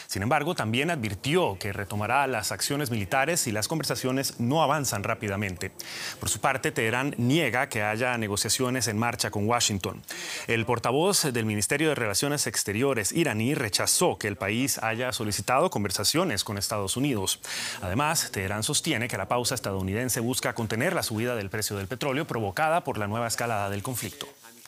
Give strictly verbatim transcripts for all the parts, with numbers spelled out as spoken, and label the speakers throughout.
Speaker 1: Sin embargo, también advirtió que retomará las acciones militares si las conversaciones no avanzan rápidamente. Por su parte, Teherán niega que haya negociaciones en marcha con Washington. El portavoz del Ministerio de Relaciones Exteriores iraní rechazó que el país haya solicitado conversaciones con Estados Unidos. Además, Teherán sostiene que la pausa estadounidense busca contener la subida del precio del petróleo provocada por la nueva escalada del conflicto.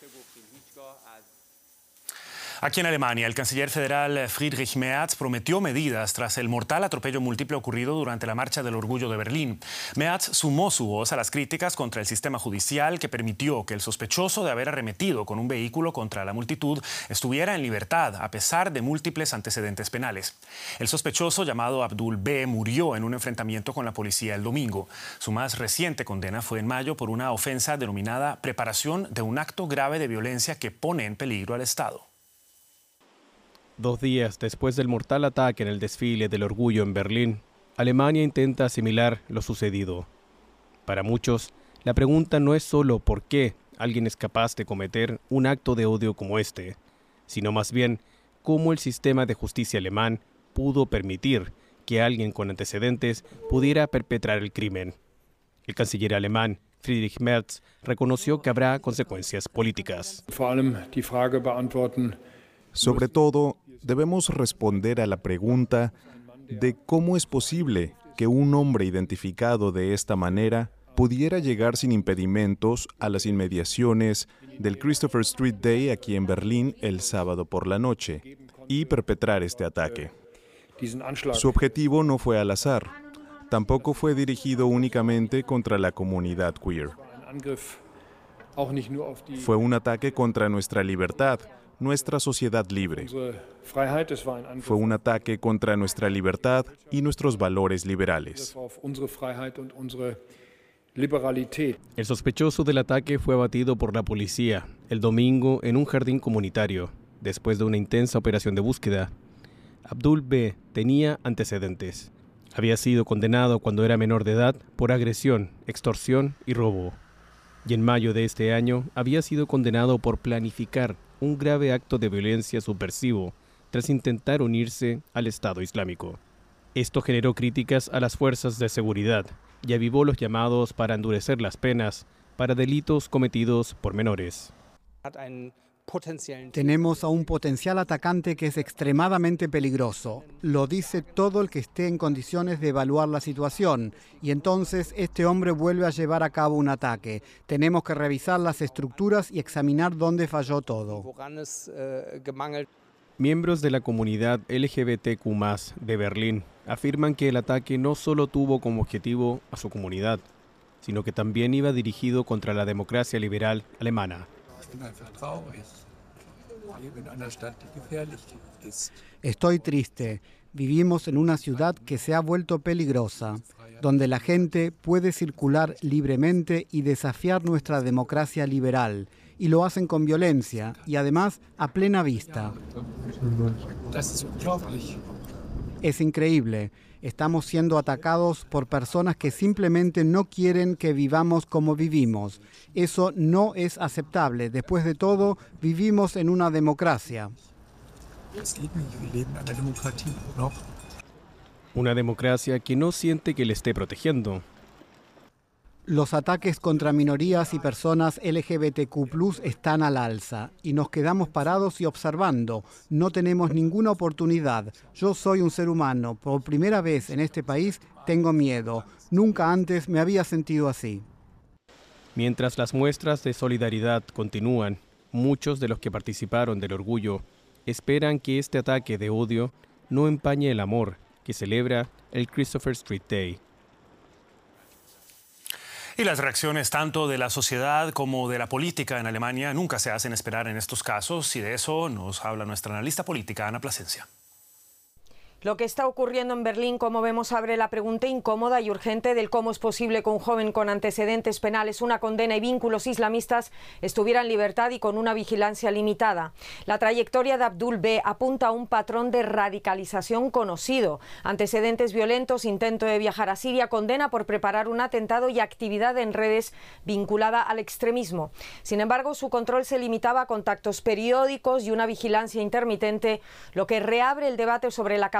Speaker 1: Aquí en Alemania, el canciller federal Friedrich Merz prometió medidas tras el mortal atropello múltiple ocurrido durante la Marcha del Orgullo de Berlín. Merz sumó su voz a las críticas contra el sistema judicial que permitió que el sospechoso de haber arremetido con un vehículo contra la multitud estuviera en libertad a pesar de múltiples antecedentes penales. El sospechoso, llamado Abdul B., murió en un enfrentamiento con la policía el domingo. Su más reciente condena fue en mayo por una ofensa denominada preparación de un acto grave de violencia que pone en peligro al Estado.
Speaker 2: Dos días después del mortal ataque en el desfile del orgullo en Berlín, Alemania intenta asimilar lo sucedido. Para muchos, la pregunta no es solo por qué alguien es capaz de cometer un acto de odio como este, sino más bien cómo el sistema de justicia alemán pudo permitir que alguien con antecedentes pudiera perpetrar el crimen. El canciller alemán, Friedrich Merz, reconoció que habrá consecuencias políticas.
Speaker 3: Sobre todo, debemos responder a la pregunta de cómo es posible que un hombre identificado de esta manera pudiera llegar sin impedimentos a las inmediaciones del Christopher Street Day aquí en Berlín el sábado por la noche y perpetrar este ataque. Su objetivo no fue al azar, tampoco fue dirigido únicamente contra la comunidad queer. Fue un ataque contra nuestra libertad, nuestra sociedad libre. Fue un ataque contra nuestra libertad y nuestros valores liberales.
Speaker 2: El sospechoso del ataque fue abatido por la policía el domingo en un jardín comunitario, después de una intensa operación de búsqueda. Abdul B. tenía antecedentes. Había sido condenado cuando era menor de edad por agresión, extorsión y robo. Y en mayo de este año había sido condenado por planificar un grave acto de violencia subversivo tras intentar unirse al Estado Islámico. Esto generó críticas a las fuerzas de seguridad y avivó los llamados para endurecer las penas para delitos cometidos por menores.
Speaker 4: Tenemos a un potencial atacante que es extremadamente peligroso. Lo dice todo el que esté en condiciones de evaluar la situación. Y entonces este hombre vuelve a llevar a cabo un ataque. Tenemos que revisar las estructuras y examinar dónde falló todo.
Speaker 2: Miembros de la comunidad L G B T Q más, de Berlín afirman que el ataque no solo tuvo como objetivo a su comunidad, sino que también iba dirigido contra la democracia liberal alemana.
Speaker 4: Estoy triste. Vivimos en una ciudad que se ha vuelto peligrosa, donde la gente puede circular libremente y desafiar nuestra democracia liberal, y lo hacen con violencia y además a plena vista. Es increíble. Estamos siendo atacados por personas que simplemente no quieren que vivamos como vivimos. Eso no es aceptable. Después de todo, vivimos en una democracia.
Speaker 2: Una democracia que no siente que le esté protegiendo.
Speaker 4: Los ataques contra minorías y personas L G B T Q plus, están al alza y nos quedamos parados y observando. No tenemos ninguna oportunidad. Yo soy un ser humano. Por primera vez en este país tengo miedo. Nunca antes me había sentido así.
Speaker 2: Mientras las muestras de solidaridad continúan, muchos de los que participaron del orgullo esperan que este ataque de odio no empañe el amor que celebra el Christopher Street Day.
Speaker 1: Y las reacciones tanto de la sociedad como de la política en Alemania nunca se hacen esperar en estos casos, y de eso nos habla nuestra analista política, Ana Plasencia.
Speaker 5: Lo que está ocurriendo en Berlín, como vemos, abre la pregunta incómoda y urgente del cómo es posible que un joven con antecedentes penales, una condena y vínculos islamistas estuviera en libertad y con una vigilancia limitada. La trayectoria de Abdul B. apunta a un patrón de radicalización conocido: antecedentes violentos, intento de viajar a Siria, condena por preparar un atentado y actividad en redes vinculada al extremismo. Sin embargo, su control se limitaba a contactos periódicos y una vigilancia intermitente, lo que reabre el debate sobre la capacidad